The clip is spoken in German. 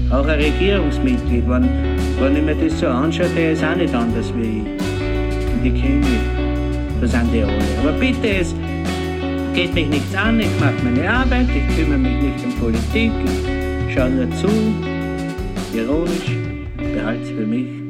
Auch ein Regierungsmitglied, wenn ich mir das so anschaue, der ist auch nicht anders wie ich. Und die kennen mich. Das sind die alle. Aber bitte, es geht mich nichts an, ich mache meine Arbeit, ich kümmere mich nicht um Politik, ich schaue nur zu, ironisch, behalte es für mich.